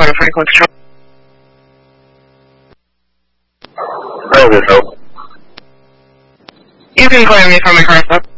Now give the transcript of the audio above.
Florida Franklin Control. How is it help? You can claim me from the car stop.